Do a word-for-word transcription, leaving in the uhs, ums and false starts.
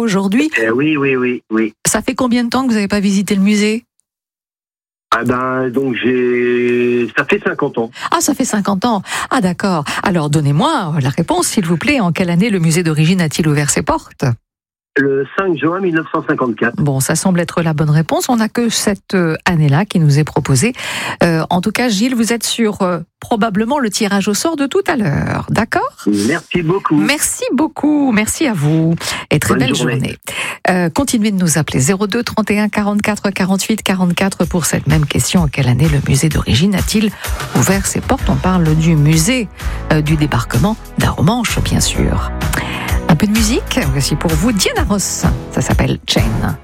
aujourd'hui. Eh oui, oui, oui, oui. Ça fait combien de temps que vous n'avez pas visité le musée ? Ah ben, donc j'ai... Ça fait cinquante ans. Ah, ça fait cinquante ans. Ah, d'accord. Alors, donnez-moi la réponse, s'il vous plaît. En quelle année le musée d'origine a-t-il ouvert ses portes ? Le cinq juin mille neuf cent cinquante-quatre. Bon, ça semble être la bonne réponse. On n'a que cette euh, année-là qui nous est proposée. Euh, en tout cas, Gilles, vous êtes sur euh, probablement le tirage au sort de tout à l'heure. D'accord ? Merci beaucoup. Merci beaucoup. Merci à vous. Et très Bonne belle journée. journée. Euh, continuez de nous appeler zéro deux trente et un quarante-quatre quarante-huit quarante-quatre pour cette même question. En quelle année le musée d'origine a-t-il ouvert ses portes ? On parle du musée euh, du débarquement d'Arromanches, bien sûr. Un peu de musique, voici pour vous Diana Ross, ça s'appelle Chain.